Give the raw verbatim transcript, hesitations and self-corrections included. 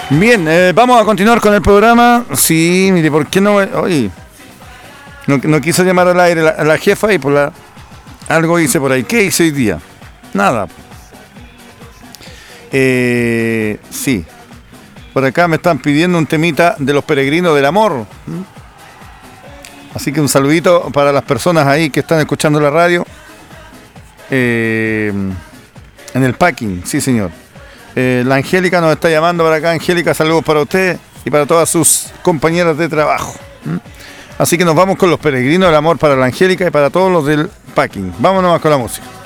Bien, eh, vamos a continuar con el programa. Sí, mire, ¿por qué no? Oye, no, no quiso llamar al aire la, la jefa y por la algo hice por ahí. ¿Qué hice hoy día? Nada. Eh, sí. Por acá me están pidiendo un temita de los peregrinos del amor. Así que un saludito para las personas ahí que están escuchando la radio. Eh, en el packing, sí señor. Eh, la Angélica nos está llamando para acá. Angélica, saludos para usted y para todas sus compañeras de trabajo. ¿Mm? Así que nos vamos con los peregrinos del amor para la Angélica y para todos los del packing. Vámonos con la música.